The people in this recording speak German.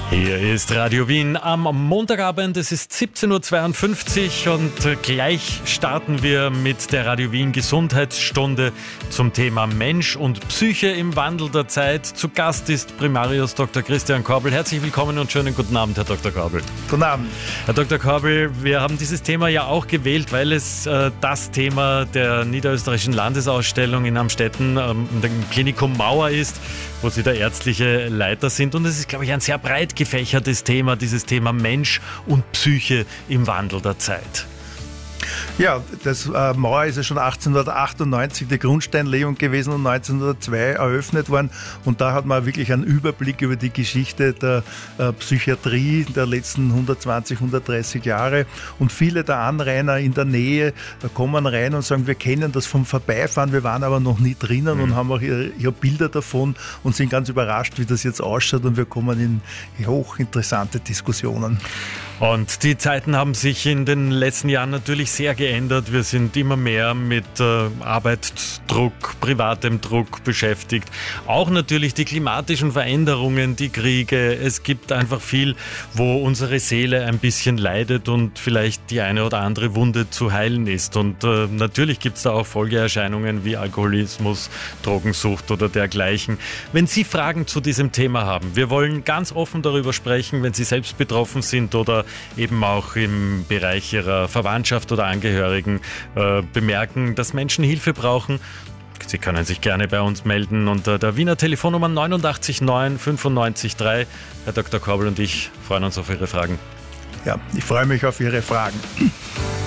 Hier ist Radio Wien am Montagabend, es ist 17.52 Uhr und gleich starten wir mit der Radio Wien Gesundheitsstunde zum Thema Mensch und Psyche im Wandel der Zeit. Zu Gast ist Primarius Dr. Christian Korbel. Herzlich willkommen und schönen guten Abend, Herr Dr. Korbel. Guten Abend. Herr Dr. Korbel, wir haben dieses Thema ja auch gewählt, weil es das Thema der Niederösterreichischen Landesausstellung in Amstetten im Klinikum Mauer ist, wo Sie der ärztliche Leiter sind. Und es ist, glaube ich, ein sehr breit gefächertes Thema, dieses Thema Mensch und Psyche im Wandel der Zeit. Ja, das Mauer ist ja schon 1898 die Grundsteinlegung gewesen und 1902 eröffnet worden. Und da hat man wirklich einen Überblick über die Geschichte der Psychiatrie der letzten 120, 130 Jahre. Und viele der Anrainer in der Nähe kommen rein und sagen, wir kennen das vom Vorbeifahren, wir waren aber noch nie drinnen und haben auch ihre Bilder davon und sind ganz überrascht, wie das jetzt ausschaut. Und wir kommen in hochinteressante Diskussionen. Und die Zeiten haben sich in den letzten Jahren natürlich sehr geändert. Wir sind immer mehr mit Arbeitsdruck, privatem Druck beschäftigt. Auch natürlich die klimatischen Veränderungen, die Kriege. Es gibt einfach viel, wo unsere Seele ein bisschen leidet und vielleicht die eine oder andere Wunde zu heilen ist. Und natürlich gibt es da auch Folgeerscheinungen wie Alkoholismus, Drogensucht oder dergleichen. Wenn Sie Fragen zu diesem Thema haben, wir wollen ganz offen darüber sprechen, wenn Sie selbst betroffen sind oder eben auch im Bereich Ihrer Verwandtschaft oder Angehörigen bemerken, dass Menschen Hilfe brauchen. Sie können sich gerne bei uns melden unter der Wiener Telefonnummer 89 9 95 3. Herr Dr. Korbel und ich freuen uns auf Ihre Fragen. Ja, ich freue mich auf Ihre Fragen.